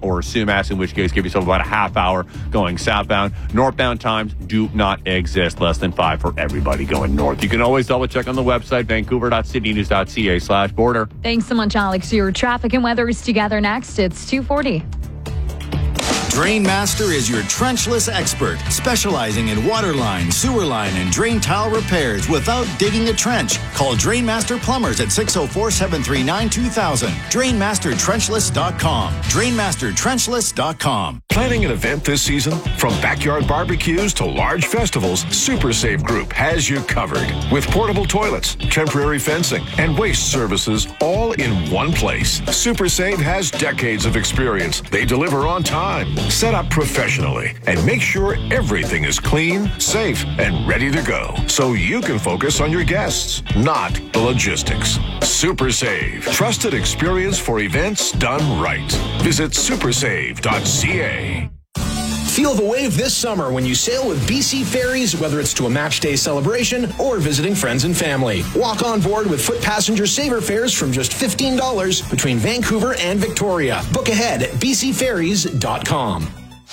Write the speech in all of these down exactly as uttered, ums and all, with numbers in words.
or Sumas, in which case give yourself about a half hour going southbound. Northbound times do not exist. Less than five for everybody going north. You can always double check on the website, vancouver.citynews.ca slash border. Thanks so much, Alex. Your traffic and weather is together next. It's two forty. Drainmaster is your trenchless expert, specializing in water line, sewer line, and drain tile repairs without digging a trench. Call Drainmaster Plumbers at six oh four, seven three nine, two thousand. drain master trenchless dot com. drain master trenchless dot com. Planning an event this season? From backyard barbecues to large festivals, Super Save Group has you covered. With portable toilets, temporary fencing, and waste services all in one place. Super Save has decades of experience. They deliver on time, set up professionally, and make sure everything is clean, safe, and ready to go. So you can focus on your guests, not the logistics. Super Save. Trusted experience for events done right. Visit super save dot c a. Feel the wave this summer when you sail with B C Ferries, whether it's to a match day celebration or visiting friends and family. Walk on board with foot passenger saver fares from just fifteen dollars between Vancouver and Victoria. Book ahead at b c ferries dot com.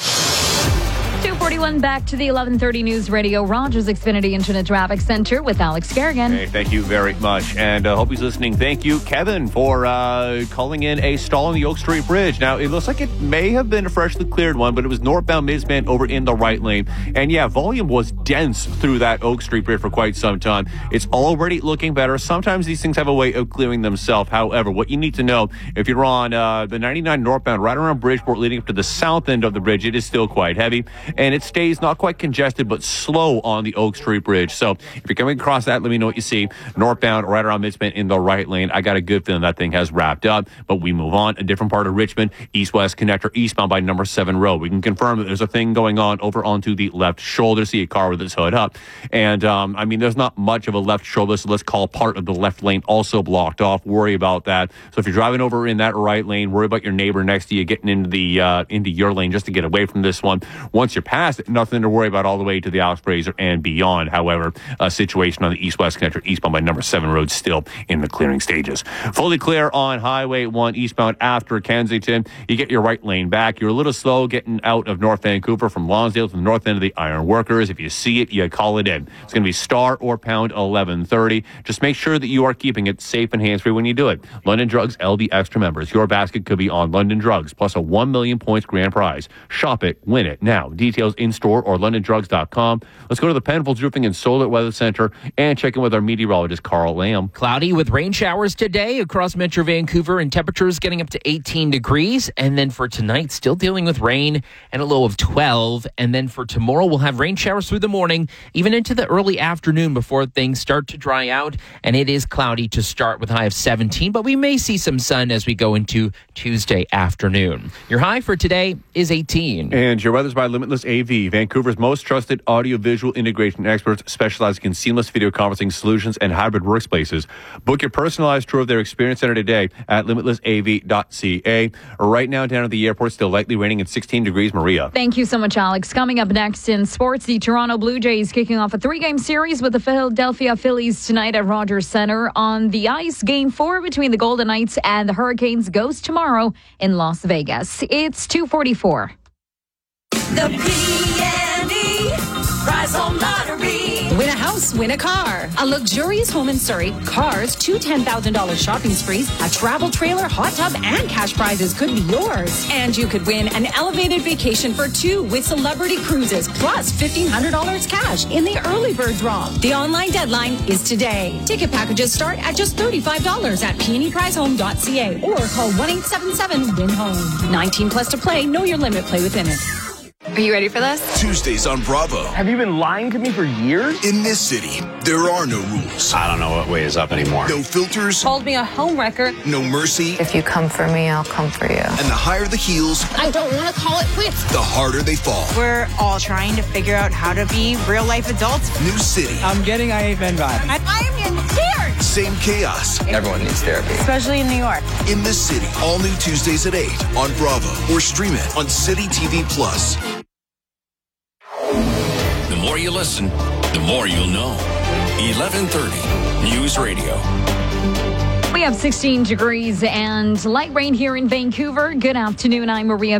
two forty-one, back to the eleven thirty News Radio, Rogers Xfinity Internet Traffic Center with Alex Kerrigan. Hey, thank you very much, and uh, hope he's listening. Thank you, Kevin, for uh, calling in a stall on the Oak Street Bridge. Now, it looks like it may have been a freshly cleared one, but it was northbound Midland over in the right lane. And yeah, volume was dense through that Oak Street Bridge for quite some time. It's already looking better. Sometimes these things have a way of clearing themselves. However, what you need to know, if you're on uh, the ninety-nine northbound right around Bridgeport leading up to the south end of the bridge, it is still quite heavy. And it stays not quite congested, but slow on the Oak Street Bridge. So if you're coming across that, let me know what you see. Northbound, right around Midland in the right lane. I got a good feeling that thing has wrapped up, but we move on. A different part of Richmond, east-west connector, eastbound by number seven road. We can confirm that there's a thing going on over onto the left shoulder. See a car with its hood up. And, um, I mean, there's not much of a left shoulder, so let's call part of the left lane also blocked off. Worry about that. So if you're driving over in that right lane, worry about your neighbor next to you getting into the uh, into your lane just to get away from this one. Once you're past it, nothing to worry about all the way to the Alex Fraser and beyond. However, a situation on the east-west connector eastbound by number seven road still in the clearing stages. Fully clear on Highway one eastbound after Kensington. You get your right lane back. You're a little slow getting out of North Vancouver from Lonsdale to the north end of the Iron Workers. If you see it, you call it in. It's going to be star or pound eleven thirty. Just make sure that you are keeping it safe and hands-free when you do it. London Drugs L D Extra members. Your basket could be on London Drugs plus a one million points grand prize. Shop it, win it now. Details in store or london drugs dot com. Let's go to the Penfolds Roofing and Solar Weather Center and check in with our meteorologist, Carl Lamb. Cloudy with rain showers today across Metro Vancouver and temperatures getting up to eighteen degrees. And then for tonight, still dealing with rain and a low of twelve. And then for tomorrow, we'll have rain showers through the morning, even into the early afternoon before things start to dry out. And it is cloudy to start with a high of seventeen, but we may see some sun as we go into Tuesday afternoon. Your high for today is eighteen. And your weather's by Limitless A V, Vancouver's most trusted audio-visual integration experts specializing in seamless video conferencing solutions and hybrid workspaces. Book your personalized tour of their experience center today at limitless a v dot c a. Right now, down at the airport, still lightly raining at sixteen degrees. Maria. Thank you so much, Alex. Coming up next in sports, the Toronto Blue Jays kicking off a three-game series with the Philadelphia Phillies tonight at Rogers Center. On the ice, game four between the Golden Knights and the Hurricanes goes tomorrow in Las Vegas. It's two forty-four. The P and E Prize Home Lottery. Win a house, win a car. A luxurious home in Surrey, cars, two ten thousand dollars shopping sprees, a travel trailer, hot tub, and cash prizes could be yours. And you could win an elevated vacation for two with Celebrity Cruises, plus fifteen hundred dollars cash in the early bird draw. The online deadline is today. Ticket packages start at just thirty-five dollars at p and e prize home dot c a or call one eight seven seven win home. nineteen plus to play. Know your limit. Play within it. Are you ready for this? Tuesdays on Bravo. Have you been lying to me for years? In this city, there are no rules. I don't know what way is up anymore. No filters. Called me a homewrecker. No mercy. If you come for me, I'll come for you. And the higher the heels, I don't want to call it quits. the harder they fall. We're all trying to figure out how to be real-life adults. New city. I'm getting I Hate Men vibes. I, I am getting scared. Same chaos. Everyone needs therapy. Especially in New York. In this city. All new Tuesdays at eight on Bravo. Or stream it on City T V Plus. The more you listen, the more you'll know. eleven thirty News Radio. We have sixteen degrees and light rain here in Vancouver. Good afternoon. I'm Maria